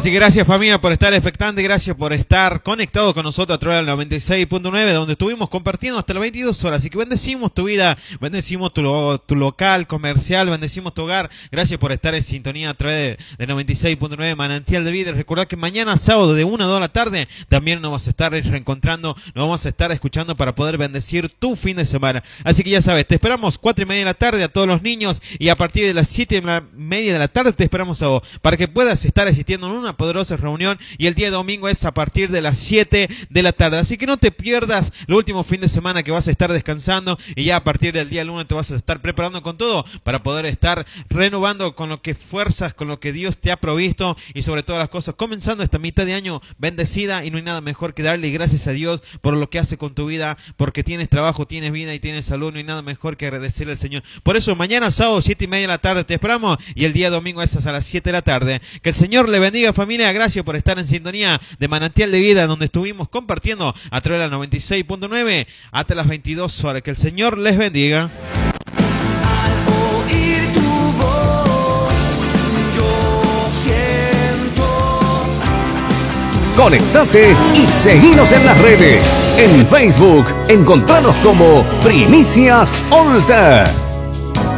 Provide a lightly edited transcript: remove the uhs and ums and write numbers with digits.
Así que gracias familia por estar expectante, gracias por estar conectado con nosotros a través del 96.9, donde estuvimos compartiendo hasta las 22 horas. Así que bendecimos tu vida, bendecimos tu local comercial, bendecimos tu hogar. Gracias por estar en sintonía a través de 96.9 Manantial de Vida. Recordad que mañana sábado de 1 a 2 de la tarde también nos vamos a estar reencontrando, nos vamos a estar escuchando para poder bendecir tu fin de semana. Así que ya sabes, te esperamos 4:30 de la tarde a todos los niños y a partir de las 7:30 de la tarde te esperamos a vos para que puedas estar asistiendo en una poderosa reunión, y el día domingo es a partir de las 7 de la tarde. Así que no te pierdas el último fin de semana que vas a estar descansando, y ya a partir del día lunes te vas a estar preparando con todo para poder estar renovando con lo que fuerzas, con lo que Dios te ha provisto, y sobre todas las cosas comenzando esta mitad de año bendecida. Y no hay nada mejor que darle gracias a Dios por lo que hace con tu vida, porque tienes trabajo, tienes vida y tienes salud. No hay nada mejor que agradecerle al Señor. Por eso mañana sábado 7:30 de la tarde te esperamos, y el día domingo es a las 7 de la tarde. Que el Señor le bendiga familia, gracias por estar en sintonía de Manantial de Vida, donde estuvimos compartiendo a través de la 96.9 hasta las 22 horas. Que el Señor les bendiga. Al oír tu voz, yo siento. Conectate y seguinos en las redes. En Facebook, encontranos como Primicias Altar.